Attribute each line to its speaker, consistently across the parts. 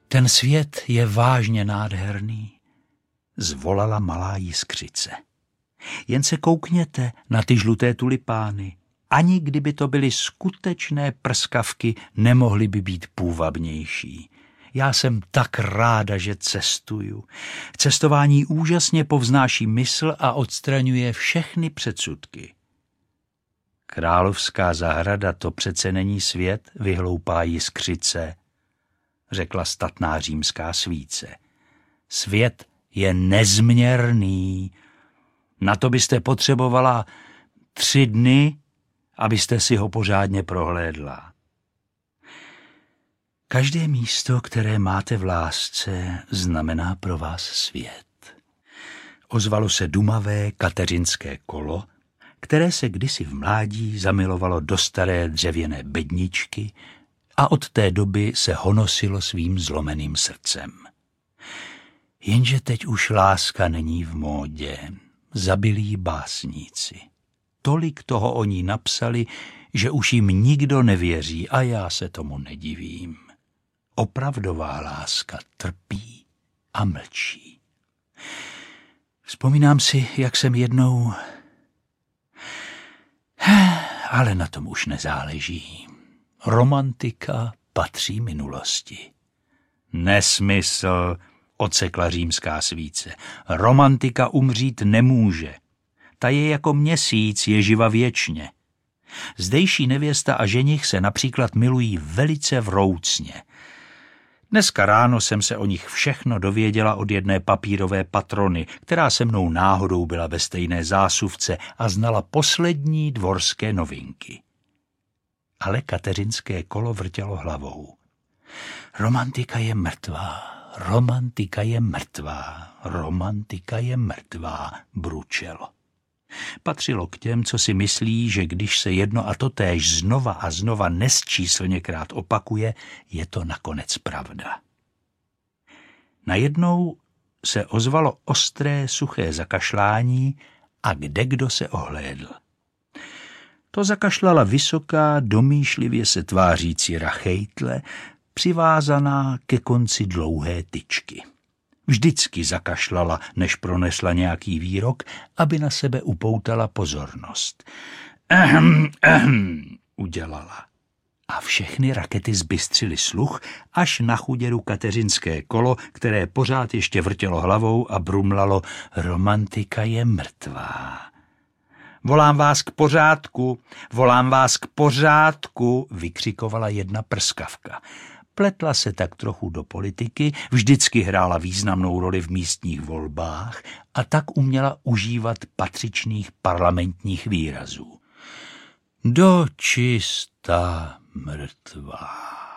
Speaker 1: Ten svět je vážně nádherný, zvolala malá jiskřice. Jen se koukněte na ty žluté tulipány. Ani kdyby to byly skutečné prskavky, nemohly by být půvabnější. Já jsem tak ráda, že cestuju. Cestování úžasně povznáší mysl a odstraňuje všechny předsudky. Královská zahrada, to přece není svět, vyhloupá jiskřice, řekla statná římská svíce. Svět je nezměrný. Na to byste potřebovala 3 dny, abyste si ho pořádně prohlédla. Každé místo, které máte v lásce, znamená pro vás svět. Ozvalo se dumavé kateřinské kolo, které se kdysi v mládí zamilovalo do staré dřevěné bedničky a od té doby se honosilo svým zlomeným srdcem. Jenže teď už láska není v módě, zabili ji básníci. Tolik toho o ní napsali, že už jim nikdo nevěří a já se tomu nedivím. Opravdová láska trpí a mlčí. Vzpomínám si, jak jsem jednou... Ale na tom už nezáleží. Romantika patří minulosti. Nesmysl, odsekla římská svíce. Romantika umřít nemůže. Ta je jako měsíc, je živa věčně. Zdejší nevěsta a ženich se například milují velice vroucně. Dneska ráno jsem se o nich všechno dověděla od jedné papírové patrony, která se mnou náhodou byla ve stejné zásuvce a znala poslední dvorské novinky. Ale kateřinské kolo vrtělo hlavou. Romantika je mrtvá, romantika je mrtvá, romantika je mrtvá, bručelo. Patřilo k těm, co si myslí, že když se jedno a totéž znova a znova nesčíslněkrát opakuje, je to nakonec pravda. Najednou se ozvalo ostré, suché zakašlání a kdekdo se ohlédl. To zakašlala vysoká, domýšlivě se tvářící rachejtle, přivázaná ke konci dlouhé tyčky. Vždycky zakašlala, než pronesla nějaký výrok, aby na sebe upoutala pozornost. Udělala. A všechny rakety zbystřily sluch až na chuděru kateřinské kolo, které pořád ještě vrtělo hlavou a brumlalo: romantika je mrtvá. Volám vás k pořádku, volám vás k pořádku, vykřikovala jedna prskavka. Pletla se tak trochu do politiky, vždycky hrála významnou roli v místních volbách a tak uměla užívat patřičných parlamentních výrazů. Dočista mrtvá,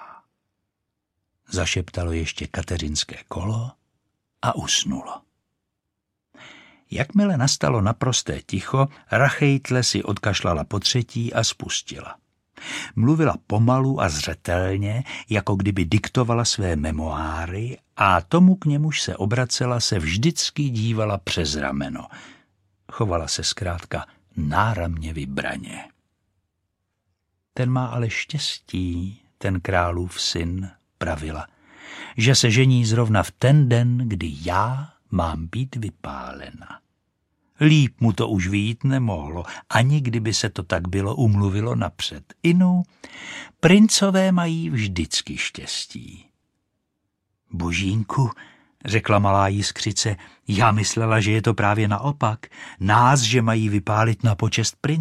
Speaker 1: zašeptalo ještě kateřinské kolo a usnulo. Jakmile nastalo naprosté ticho, rachejtle si odkašlala potřetí a spustila. Mluvila pomalu a zřetelně, jako kdyby diktovala své memoáry, a tomu, k němuž se obracela, se vždycky dívala přes rameno. Chovala se zkrátka náramně vybraně. Ten má ale štěstí, ten králův syn, pravila, že se žení zrovna v ten den, kdy já mám být vypálena. Líp mu to už vyjít nemohlo, ani kdyby se to tak bylo umluvilo napřed. Inu, princové mají vždycky štěstí. Božínku, řekla malá jiskřice, já myslela, že je to právě naopak. Nás, že mají vypálit na počest prince.